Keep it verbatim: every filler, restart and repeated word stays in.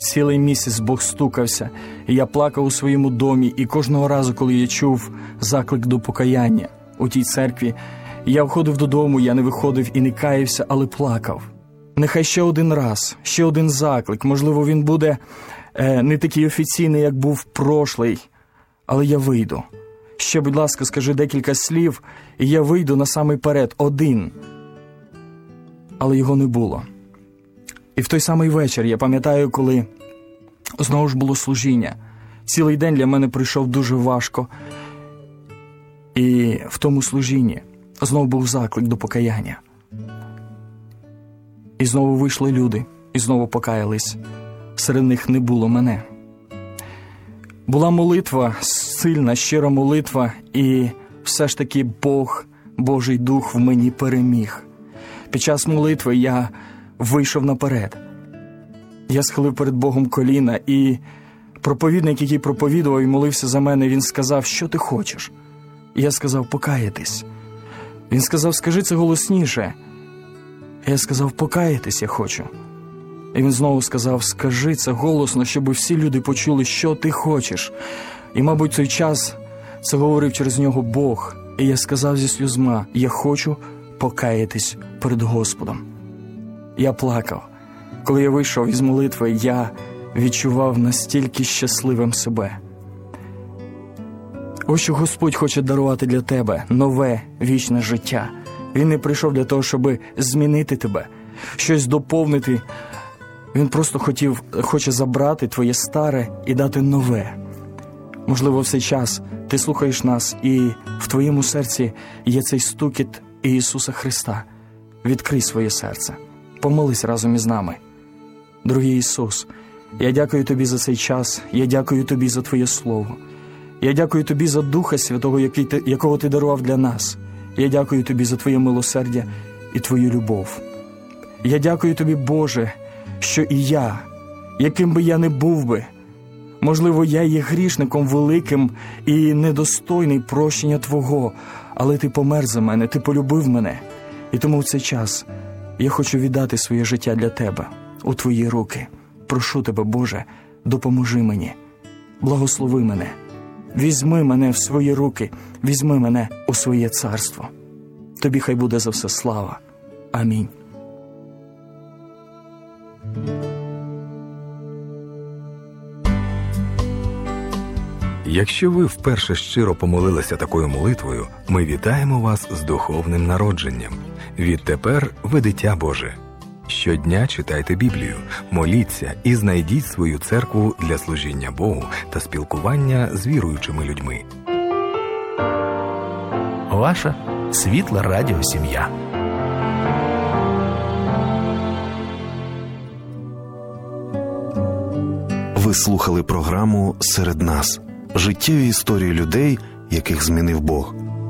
цілий місяць Бог стукався, і я плакав у своєму домі, і кожного разу, коли я чув заклик до покаяння у тій церкві, я входив додому, я не виходив і не каявся, але плакав. Нехай ще один раз, ще один заклик, можливо, він буде е, не такий офіційний, як був прошлий, але я вийду. Ще, будь ласка, скажи декілька слів, і я вийду на самий перед, один. Але його не було. І в той самий вечір, я пам'ятаю, коли знову ж було служіння. Цілий день для мене пройшов дуже важко. І в тому служінні знову був заклик до покаяння. І знову вийшли люди, і знову покаялись. Серед них не було мене. Була молитва, сильна, щира молитва, і все ж таки Бог, Божий Дух в мені переміг. Під час молитви я вийшов наперед. Я схилив перед Богом коліна, і проповідник, який проповідував і молився за мене, він сказав: що ти хочеш? І я сказав: покаятись. Він сказав: скажи це голосніше. І я сказав: покаятись я хочу. І він знову сказав: скажи це голосно, щоб всі люди почули, що ти хочеш. І, мабуть, той час це говорив через нього Бог. І я сказав зі сльозма: я хочу покаятись перед Господом. Я плакав. Коли я вийшов із молитви, я відчував настільки щасливим себе. Ось що Господь хоче дарувати для тебе нове, вічне життя. Він не прийшов для того, щоб змінити тебе, щось доповнити. Він просто хотів, хоче забрати твоє старе і дати нове. Можливо, в цей час ти слухаєш нас, і в твоєму серці є цей стукіт Ісуса Христа. Відкрий своє серце. Помолись разом із нами. Дорогий Ісус, я дякую Тобі за цей час, я дякую Тобі за Твоє Слово. Я дякую Тобі за Духа Святого, який ти, якого Ти дарував для нас. Я дякую Тобі за Твоє милосердя і Твою любов. Я дякую Тобі, Боже, що і я, яким би я не був би, можливо, я є грішником великим і недостойний прощення Твого, але Ти помер за мене, Ти полюбив мене. І тому в цей час я хочу віддати своє життя для Тебе, у Твої руки. Прошу Тебе, Боже, допоможи мені, благослови мене, візьми мене в свої руки, візьми мене у своє царство. Тобі хай буде за все слава. Амінь. Якщо ви вперше щиро помолилися такою молитвою, ми вітаємо вас з духовним народженням. Відтепер ви дитя Боже. Щодня читайте Біблію, моліться і знайдіть свою церкву для служіння Богу та спілкування з віруючими людьми. Ваша світла радіосім'я. Ви слухали програму «Серед нас» – життєві історії людей, яких змінив Бог.